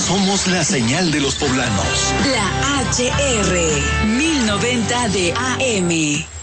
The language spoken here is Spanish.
Somos la señal de los poblanos. La HR 1090 de AM.